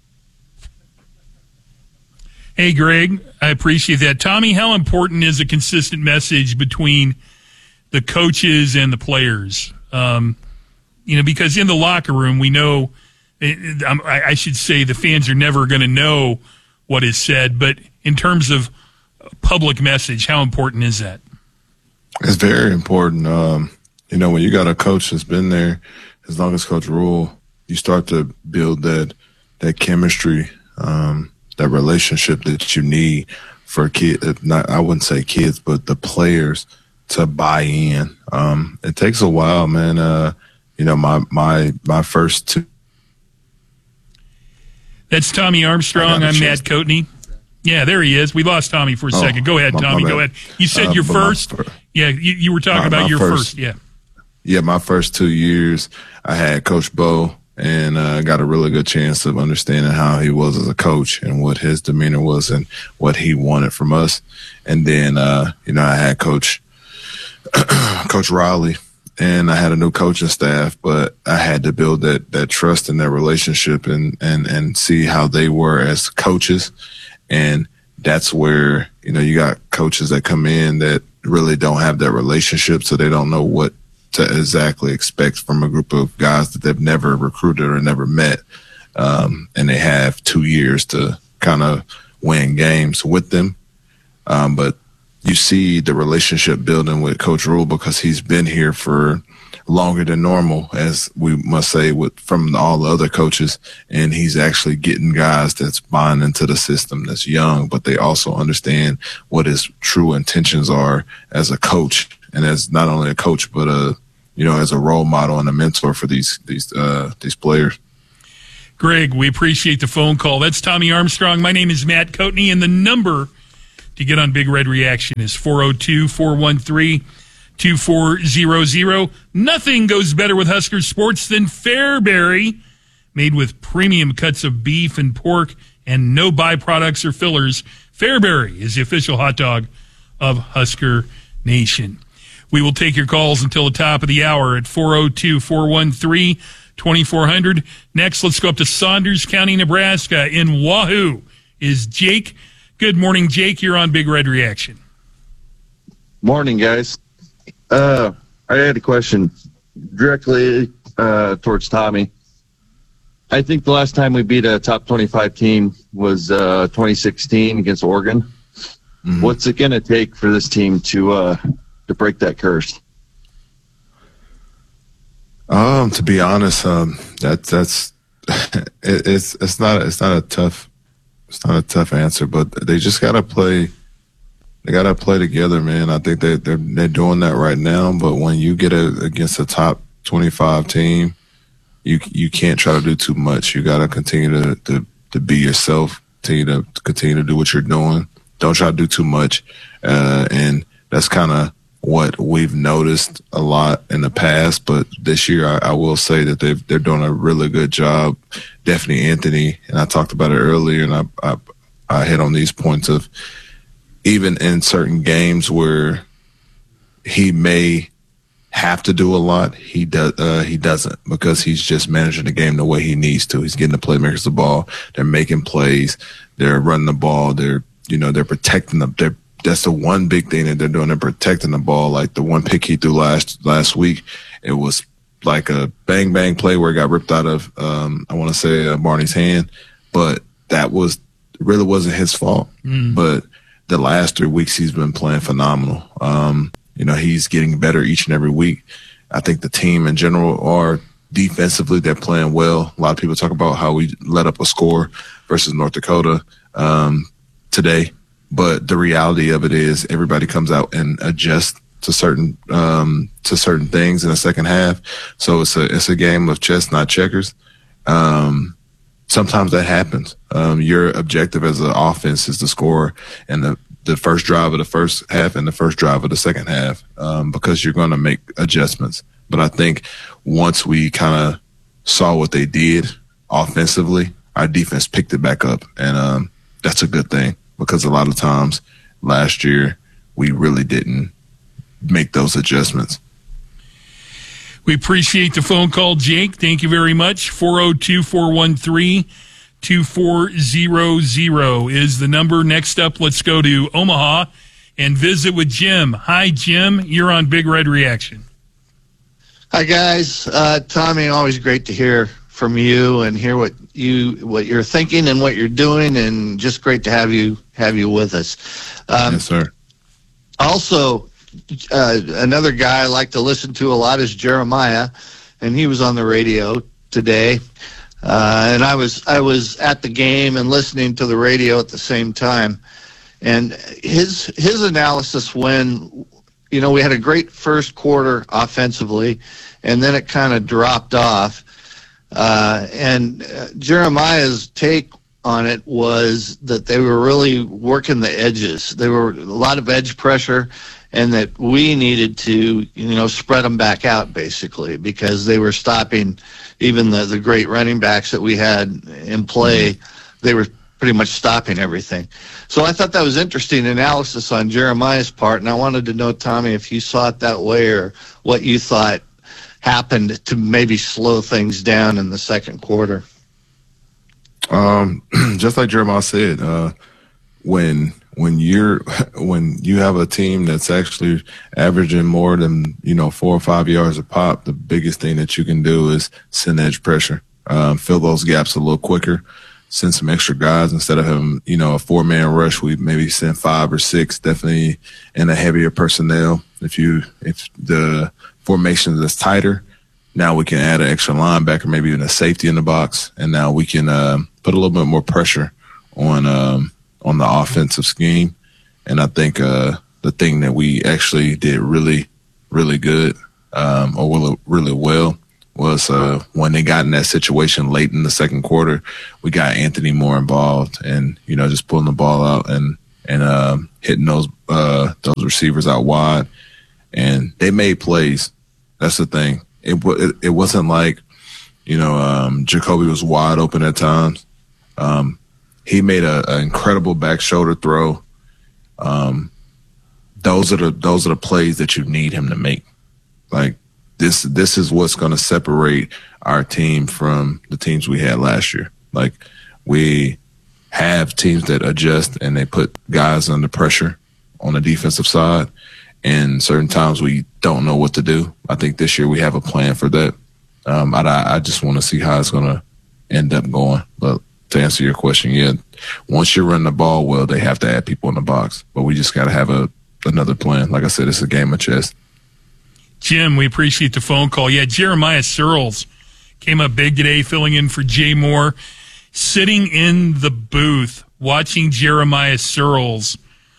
Hey, Greg, I appreciate that. Tommy, how important is a consistent message between the coaches and the players? Um, you know, because in the locker room, we know, I should say the fans are never going to know what is said, but in terms of public message, how important is that? It's very important. Um, you know, when you got a coach that's been there as long as Coach Rule, you start to build that that chemistry, um, that relationship that you need for kids. Not, I wouldn't say kids, but the players to buy in. Um, it takes a while, man. Uh, you know, my my my first two. That's Tommy Armstrong. I'm Matt Coatney. Yeah, there he is. We lost Tommy for a oh, second. Go ahead, Tommy. My Go ahead. You said uh, your first. Fir- yeah, you, you were talking my, about my your first, first. Yeah. Yeah, my first two years, I had Coach Bo, and uh, got a really good chance of understanding how he was as a coach and what his demeanor was and what he wanted from us. And then, uh, you know, I had Coach Coach Riley, and I had a new coaching staff, but I had to build that that trust in their relationship and and and see how they were as coaches. And that's where, you know, you got coaches that come in that really don't have that relationship, so they don't know what to exactly expect from a group of guys that they've never recruited or never met. Um, and they have two years to kind of win games with them. Um, but you see the relationship building with Coach Rule because he's been here for longer than normal, as we must say, with from all the other coaches, and he's actually getting guys that's buying into the system, that's young, but they also understand what his true intentions are as a coach, and as not only a coach but a you know as a role model and a mentor for these these uh, these players. Greg, we appreciate the phone call. That's Tommy Armstrong. My name is Matt Coatney, and the number to get on Big Red Reaction is four oh two, four one three, two four zero zero. Nothing goes better with Husker sports than Fairberry, made with premium cuts of beef and pork and no byproducts or fillers. Fairberry is the official hot dog of Husker Nation. We will take your calls until the top of the hour at four oh two, four one three, two four zero zero. Next, let's go up to Saunders County, Nebraska. In Wahoo is Jake. Good morning, Jake. You're on Big Red Reaction. Morning, guys. Uh, I had a question directly uh, towards Tommy. I think the last time we beat a top twenty-five team was uh, twenty sixteen against Oregon. Mm-hmm. What's it going to take for this team to uh, to break that curse? Um, to be honest, um, that that's it, it's it's not it's not a tough it's not a tough answer, but they just gotta play. They gotta play together, man. I think they they're they're doing that right now. But when you get a, against a top twenty-five team, you you can't try to do too much. You gotta continue to to, to be yourself. Continue to continue to do what you're doing. Don't try to do too much, uh, and that's kind of what we've noticed a lot in the past, but this year I, I will say that they've, they're doing a really good job. Definitely Anthony, and I talked about it earlier, and I, I, I hit on these points of even in certain games where he may have to do a lot, he does uh, he doesn't, because he's just managing the game the way he needs to. He's getting the playmakers the ball. They're making plays. They're running the ball. They're you know they're protecting them. They're That's the one big thing that they're doing. They're protecting the ball. Like the one pick he threw last last week, it was like a bang bang play where it got ripped out of um, I want to say uh, Barney's hand, but that was really wasn't his fault. Mm. But the last three weeks he's been playing phenomenal. Um, you know he's getting better each and every week. I think the team in general are defensively they're playing well. A lot of people talk about how we let up a score versus North Dakota um, today. But the reality of it is everybody comes out and adjusts to certain um, to certain things in the second half. So it's a it's a game of chess, not checkers. Um, sometimes that happens. Um, your objective as an offense is to score in the, the first drive of the first half and the first drive of the second half um, because you're going to make adjustments. But I think once we kind of saw what they did offensively, our defense picked it back up, and um, that's a good thing. Because a lot of times last year we really didn't make those adjustments. We appreciate the phone call, Jake. Thank you very much. four oh two, four one three, two four zero zero is the number. Next up, let's go to Omaha and visit with Jim. Hi, Jim. You're on Big Red Reaction. Hi, guys. Uh, Tommy, always great to hear from you and hear what you what you're thinking and what you're doing, and just great to have you have you with us. Um, yes, sir. Also, uh, another guy I like to listen to a lot is Jeremiah, and he was on the radio today. Uh, and I was I was at the game and listening to the radio at the same time, and his his analysis when you know we had a great first quarter offensively, and then it kind of dropped off. Uh, and uh, Jeremiah's take on it was that they were really working the edges. There were a lot of edge pressure, and that we needed to, you know, spread them back out basically because they were stopping even the, the great running backs that we had in play. They were pretty much stopping everything. So I thought that was interesting analysis on Jeremiah's part, and I wanted to know, Tommy, if you saw it that way or what you thought happened to maybe slow things down in the second quarter. Um, just like Jeremiah said, uh, when when you're when you have a team that's actually averaging more than you know four or five yards a pop, the biggest thing that you can do is send edge pressure, um, fill those gaps a little quicker. send some extra guys instead of having, you know, a four man rush. We maybe send five or six, definitely in a heavier personnel. If you, if the formation is tighter, now we can add an extra linebacker, maybe even a safety in the box. And now we can, uh, put a little bit more pressure on, um, on the offensive scheme. And I think, uh, the thing that we actually did really, really good, um, or really, really well, was uh, when they got in that situation late in the second quarter, we got Anthony Moore involved, and you know, just pulling the ball out and and uh, hitting those uh, those receivers out wide, and they made plays. That's the thing. It it, it wasn't like, you know, um, Jacoby was wide open at times. Um, he made a, a incredible back shoulder throw. Um, those are the those are the plays that you need him to make. Like. This this is what's going to separate our team from the teams we had last year. Like, we have teams that adjust and they put guys under pressure on the defensive side, and certain times we don't know what to do. I think this year we have a plan for that. Um, I, I just want to see how it's going to end up going. But to answer your question, yeah, once you run the ball well, they have to add people in the box. But we just got to have a another plan. Like I said, it's a game of chess. Jim, we appreciate the phone call. Yeah, Jeremiah Searles came up big today, filling in for Jay Moore. Sitting in the booth, watching Jeremiah Searles.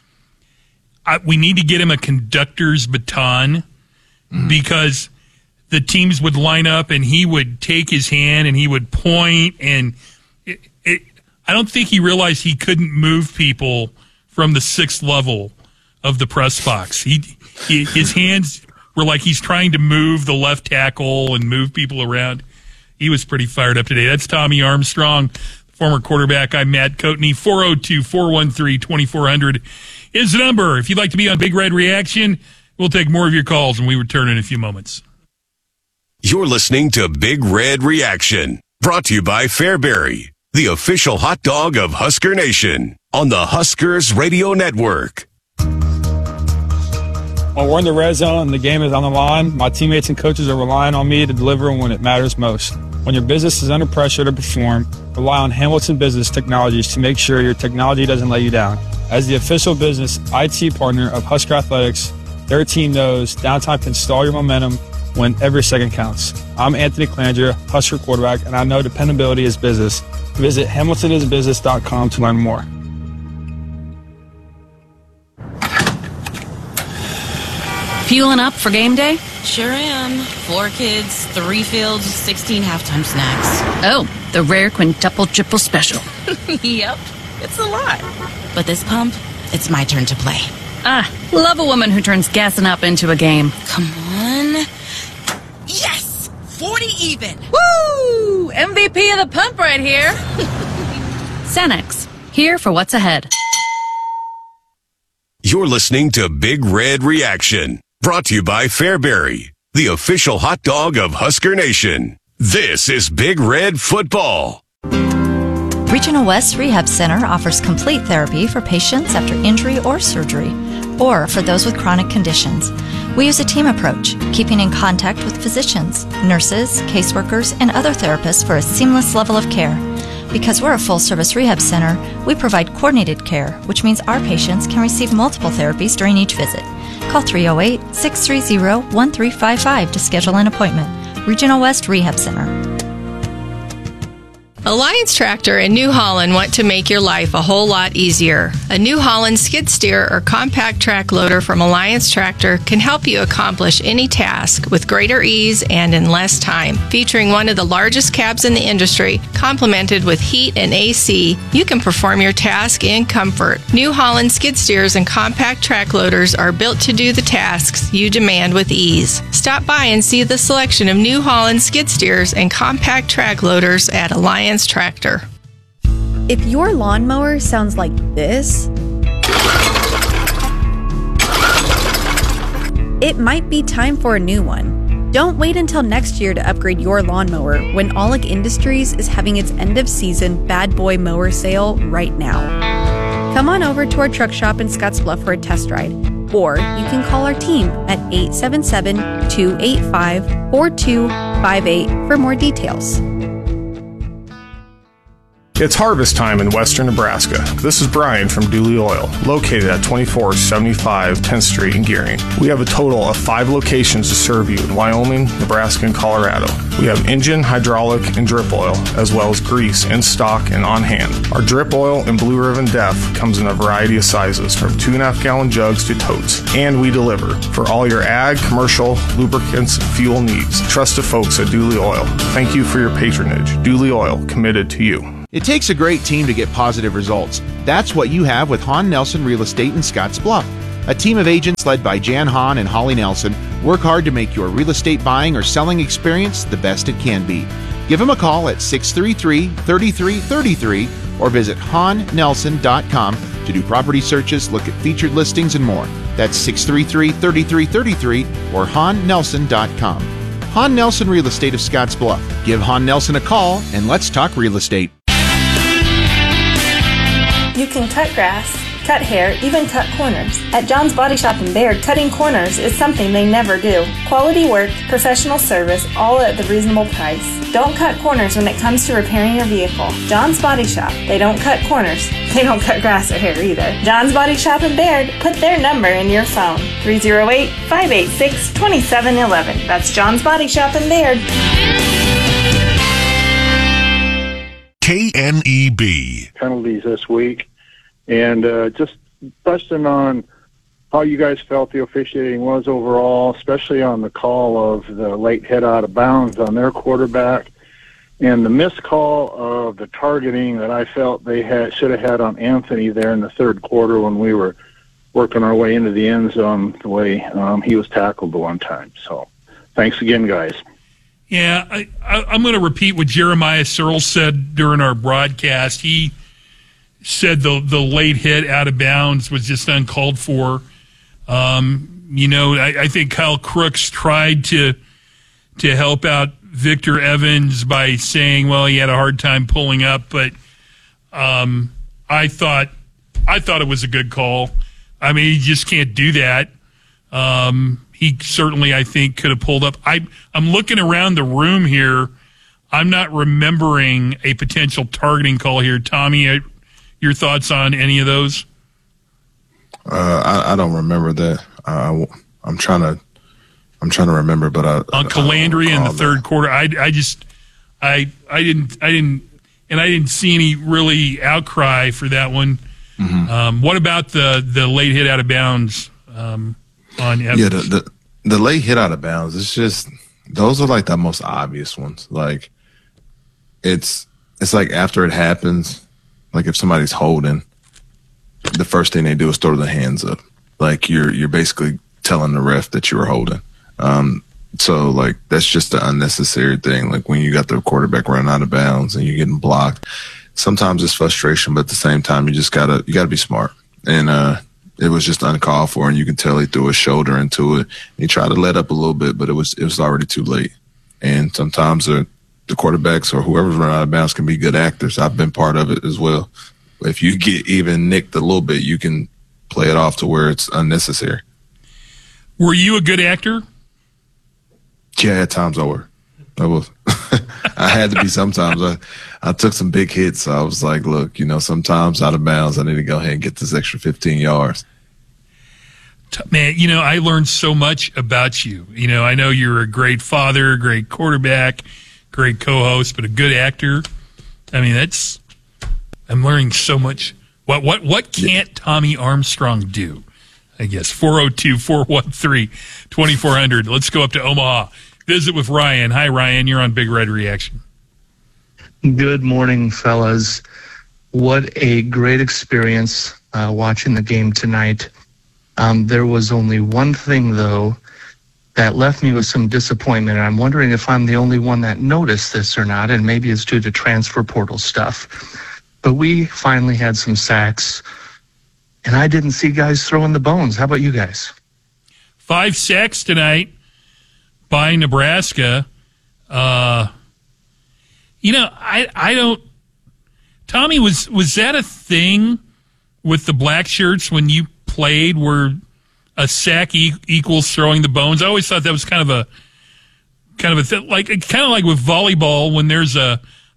I, we need to get him a conductor's baton, mm. because the teams would line up and he would take his hand and he would point. And it, it, I don't think he realized he couldn't move people from the sixth level of the press box. He, he his hands... were like he's trying to move the left tackle and move people around. He was pretty fired up today. That's Tommy Armstrong, former quarterback. I'm Matt Coatney. four oh two, four one three, two four zero zero is the number. If you'd like to be on Big Red Reaction, we'll take more of your calls when we return in a few moments. You're listening to Big Red Reaction, brought to you by Fairbury, the official hot dog of Husker Nation, on the Huskers Radio Network. When we're in the red zone and the game is on the line, my teammates and coaches are relying on me to deliver when it matters most. When your business is under pressure to perform, rely on Hamilton Business Technologies to make sure your technology doesn't let you down. As the official business I T partner of Husker Athletics, their team knows downtime can stall your momentum when every second counts. I'm Anthony Clandra, Husker quarterback, and I know dependability is business. Visit hamilton is business dot com to learn more. Fueling up for game day? Sure am. Four kids, three fields, sixteen halftime snacks. Oh, the rare quintuple triple special. Yep, it's a lot. But this pump, it's my turn to play. Ah, love a woman who turns gassing up into a game. Come on. Yes! forty even. Woo! M V P of the pump right here. Cenex, here for what's ahead. You're listening to Big Red Reaction, brought to you by Fairbury, the official hot dog of Husker Nation. This is Big Red Football. Regional West Rehab Center offers complete therapy for patients after injury or surgery, or for those with chronic conditions. We use a team approach, keeping in contact with physicians, nurses, caseworkers, and other therapists for a seamless level of care. Because we're a full-service rehab center, we provide coordinated care, which means our patients can receive multiple therapies during each visit. Call three oh eight, six three zero, one three five five to schedule an appointment. Regional West Rehab Center. Alliance Tractor in New Holland want to make your life a whole lot easier. A New Holland skid steer or compact track loader from Alliance Tractor can help you accomplish any task with greater ease and in less time. Featuring one of the largest cabs in the industry, complemented with heat and A C, you can perform your task in comfort. New Holland skid steers and compact track loaders are built to do the tasks you demand with ease. Stop by and see the selection of New Holland skid steers and compact track loaders at Alliance Tractor. If your lawnmower sounds like this, it might be time for a new one. Don't wait until next year to upgrade your lawnmower when Aulick Industries is having its end of season bad boy mower sale right now. Come on over to our truck shop in Scottsbluff for a test ride, or you can call our team at eight seven seven, two eight five, four two five eight for more details. It's harvest time in western Nebraska. This is Brian from Dooley Oil, located at twenty-four seventy-five tenth Street in Gearing. We have a total of five locations to serve you in Wyoming, Nebraska, and Colorado. We have engine, hydraulic, and drip oil, as well as grease in stock and on hand. Our drip oil and Blue Ribbon Def comes in a variety of sizes, from two and a half gallon jugs to totes, and we deliver for all your ag, commercial, lubricants, and fuel needs. Trusted folks at Dooley Oil. Thank you for your patronage. Dooley Oil, committed to you. It takes a great team to get positive results. That's what you have with Hahn Nelson Real Estate in Scotts Bluff. A team of agents led by Jan Hahn and Holly Nelson work hard to make your real estate buying or selling experience the best it can be. Give them a call at six three three, three three three three or visit hahn nelson dot com to do property searches, look at featured listings, and more. That's six three three, three three three three or hahn nelson dot com. Hahn Nelson Real Estate of Scotts Bluff. Give Hahn Nelson a call and let's talk real estate. You can cut grass, cut hair, even cut corners. At John's Body Shop in Baird, cutting corners is something they never do. Quality work, professional service, all at the reasonable price. Don't cut corners when it comes to repairing your vehicle. John's Body Shop. They don't cut corners. They don't cut grass or hair either. John's Body Shop in Baird. Put their number in your phone. three oh eight, five eight six, two seven one one. That's John's Body Shop in Baird. K N E B. Penalties this week, and uh, just touching on how you guys felt the officiating was overall, especially on the call of the late hit out of bounds on their quarterback, and the missed call of the targeting that I felt they had should have had on Anthony there in the third quarter when we were working our way into the end zone, the way um, he was tackled the one time. So thanks again, guys. Yeah, I, I, I'm going to repeat what Jeremiah Searle said during our broadcast. He said the the late hit out of bounds was just uncalled for. Um, you know, I, I think Kyle Crooks tried to to help out Victor Evans by saying, well, he had a hard time pulling up, but um, I thought I thought it was a good call. I mean, you just can't do that. Um, he certainly, I think, could have pulled up. I, I'm looking around the room here. I'm not remembering a potential targeting call here. Tommy, your thoughts on any of those? Uh, I, I don't remember that. Uh, I'm trying to, I'm trying to remember, but I on Calandria in the third that. quarter. I, I just, I, I didn't, I didn't, and I didn't see any really outcry for that one. Mm-hmm. Um, what about the the late hit out of bounds? Um, on Evans? Yeah, the, the the late hit out of bounds. It's just those are like the most obvious ones. Like it's it's like after it happens, like if somebody's holding, the first thing they do is throw their hands up. Like you're you're basically telling the ref that you were holding. Um, so like that's just an unnecessary thing. Like when you got the quarterback running out of bounds and you're getting blocked, sometimes it's frustration, but at the same time you just gotta you gotta be smart. And uh, it was just uncalled for, and you can tell he threw his shoulder into it. He tried to let up a little bit, but it was it was already too late. And sometimes the the quarterbacks or whoever's running out of bounds can be good actors. I've been part of it as well. If you get even nicked a little bit, you can play it off to where it's unnecessary. Were you a good actor? Yeah, at times I were. I was. I had to be sometimes. I, I took some big hits. So I was like, look, you know, sometimes out of bounds, I need to go ahead and get this extra fifteen yards. Man, you know, I learned so much about you. You know, I know you're a great father, great quarterback, great co-host, but a good actor. I mean, that's, I'm learning so much. What what what can't Tommy Armstrong do? I guess four oh two, four one three, two four zero zero. Let's go up to Omaha. Visit with Ryan. Hi, Ryan. You're on Big Red Reaction. Good morning, fellas. What a great experience uh, watching the game tonight. Um, there was only one thing, though, that left me with some disappointment. And I'm wondering if I'm the only one that noticed this or not, and maybe it's due to transfer portal stuff. But we finally had some sacks, and I didn't see guys throwing the bones. How about you guys? Five sacks tonight by Nebraska. Uh, you know, I I don't. Tommy, was was that a thing with the black shirts when you played, where a sack e- equals throwing the bones? I always thought that was kind of a kind of a th- like kind of like with volleyball when there's a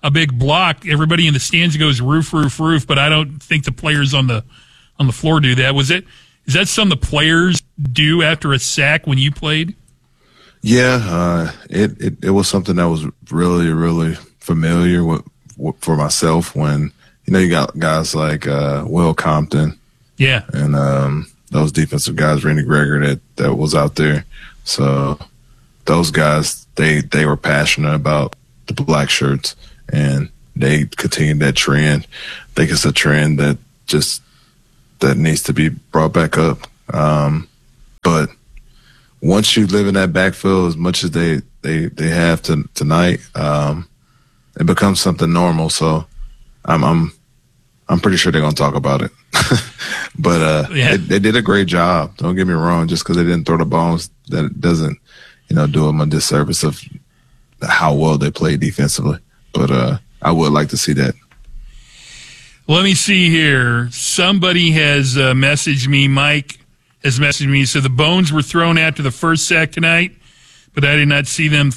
a big block, everybody in the stands goes roof, roof, roof. But I don't think the players on the on the floor do that. Was it? Is that something the players do after a sack when you played? Yeah, uh, it, it it was something that was really really familiar with, with, for myself when you know you got guys like uh, Will Compton, yeah, and um, those defensive guys, Randy Greger, that that was out there. So those guys, they they were passionate about the black shirts, and they continued that trend. I think it's a trend that just that needs to be brought back up. Um, but once you live in that backfield as much as they, they, they have to, tonight, um, it becomes something normal. So I'm I'm I'm pretty sure they're gonna talk about it. But uh, yeah. they, they did a great job. Don't get me wrong. Just because they didn't throw the balls, that it doesn't, you know, do them a disservice of how well they play defensively. But uh, I would like to see that. Let me see here. Somebody has uh, messaged me. Mike has messaged me. So the bones were thrown after the first sack tonight, but I did not see them